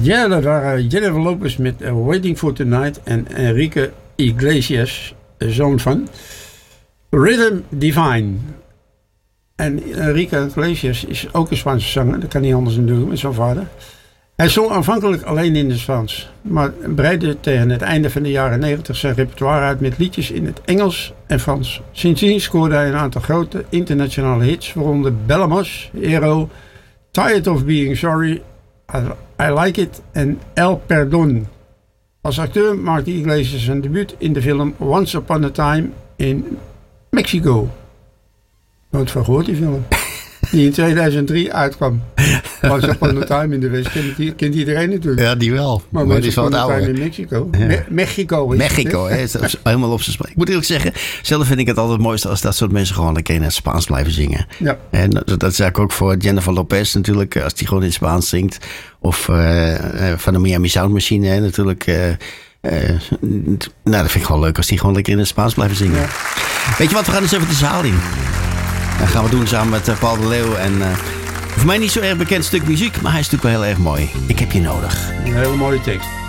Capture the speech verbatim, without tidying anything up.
Ja, dat waren Jennifer Lopez met uh, Waiting for Tonight en Enrique Iglesias, zoon van Rhythm Divine. En Enrique Iglesias is ook een Spaanse zanger, dat kan niet anders dan doen met zijn vader. Hij zong aanvankelijk alleen in het Spaans, maar breidde tegen het einde van de jaren negentig zijn repertoire uit met liedjes in het Engels en Frans. Sindsdien scoorde hij een aantal grote internationale hits, waaronder Bellamos, Hero, Tired of Being Sorry, I, I Like It en El Perdón. Als acteur maakte Iglesias zijn debuut in de film Once Upon a Time in Mexico. Nooit van gehoord, die film. Die in tweeduizend drie uitkwam. Once Upon a Time in de West. Kent, kent iedereen natuurlijk. Ja, die wel. Maar, maar die is wel het oude. In Mexico. Ja. Me- Mexico is Mexico, hè. Is helemaal op zijn spreek. Ik moet eerlijk zeggen, zelf vind ik het altijd het mooiste als dat soort mensen gewoon lekker in het Spaans blijven zingen. Ja. En dat is eigenlijk ook voor Jennifer Lopez natuurlijk, als die gewoon in het Spaans zingt. Of uh, van de Miami Sound Machine, hè, natuurlijk. Uh, uh, nou, dat vind ik gewoon leuk als die gewoon lekker in het Spaans blijven zingen. Ja. Weet je wat, we gaan eens even de zaal in. Dat gaan we doen samen met uh, Paul de Leeuw. En uh, voor mij niet zo erg bekend stuk muziek, maar hij is natuurlijk wel heel erg mooi. Ik heb je nodig. Een hele mooie tekst.